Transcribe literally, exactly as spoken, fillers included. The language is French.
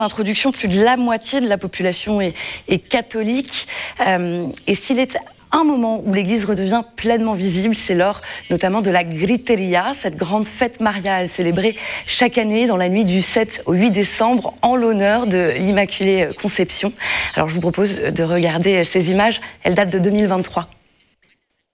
Introduction, plus de la moitié de la population est, est catholique. Euh, et s'il est un moment où l'Église redevient pleinement visible, c'est lors notamment de la Griteria, cette grande fête mariale célébrée chaque année dans la nuit du sept au huit décembre en l'honneur de l'Immaculée Conception. Alors je vous propose de regarder ces images, elles datent de deux mille vingt-trois.